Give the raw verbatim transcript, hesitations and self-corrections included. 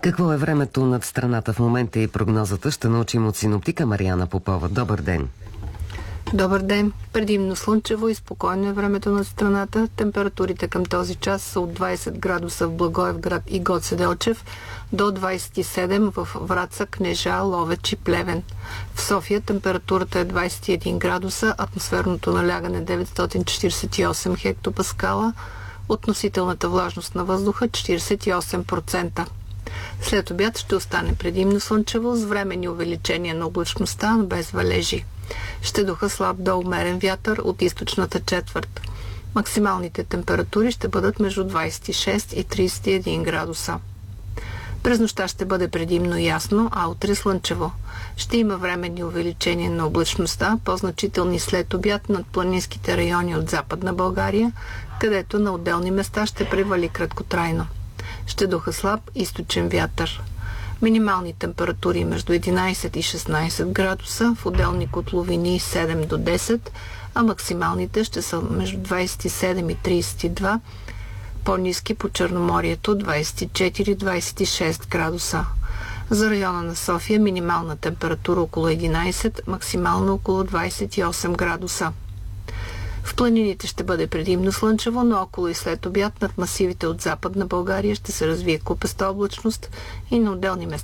Какво е времето над страната в момента и прогнозата ще научим от синоптика Мариана Попова. Добър ден! Добър ден! Предимно слънчево и спокойно е времето над страната. Температурите към този час са от двайсет градуса в Благоевград и Гоце Делчев до двайсет и седем в Враца, Кнежа, Ловеч и Плевен. В София температурата е двайсет и един градуса, атмосферното налягане деветстотин четирийсет и осем хектопаскала, относителната влажност на въздуха четирийсет и осем процента. След обяд ще остане предимно слънчево с временни увеличения на облачността, но без валежи. Ще духа слаб до умерен вятър от източната четвърт. Максималните температури ще бъдат между двайсет и шест и трийсет и един градуса. През нощта ще бъде предимно ясно, а утре слънчево. Ще има временни увеличения на облачността, по-значителни след обяд над планинските райони от Западна България, където на отделни места ще превали краткотрайно. Ще духа слаб източен вятър. Минимални температури между единайсет и шестнайсет градуса, в отделни котловини седем до десет, а максималните ще са между двайсет и седем и трийсет и два, по-ниски по Черноморието двайсет и четири до двайсет и шест градуса. За района на София минимална температура около единайсет, максимално около двайсет и осем градуса. В планините ще бъде предимно слънчево, но около и след обяд над масивите от Западна България ще се развие купеста облачност и на отделни места